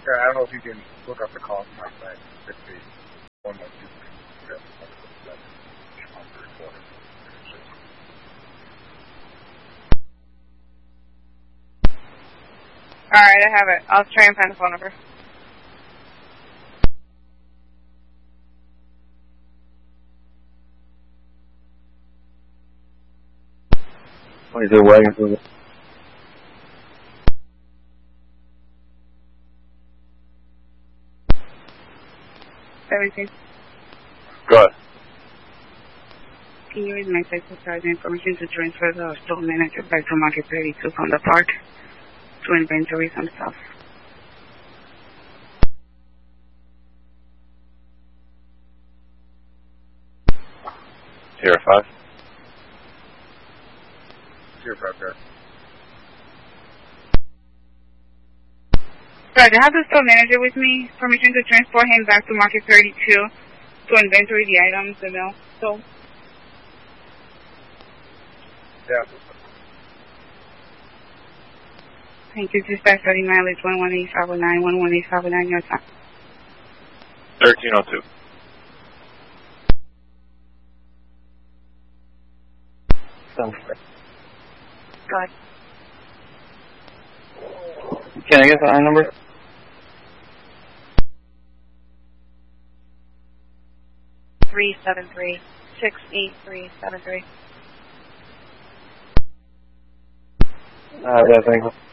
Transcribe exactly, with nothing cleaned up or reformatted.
Yeah, I don't know if you can look up the call on my site. It's the one one two three. Alright, I have it. I'll try and find the phone number. What is it waiting for? seventeen. Go ahead. Can you read my text card information to transfer the store manager back to Market thirty-two from the park to inventory some stuff? Zero five. Zero five there. Sorry, I have the store manager with me. Permission to transport him back to Market thirty-two to inventory the items the mail. So. Yeah. Thank you. Dispatch thirty mileage one one eight five oh nine, one one eight five oh nine, your time. thirteen oh two. Sounds great. Go ahead. Can I get the I number? three seven three, six eight three seven three. Uh, yeah, thank you.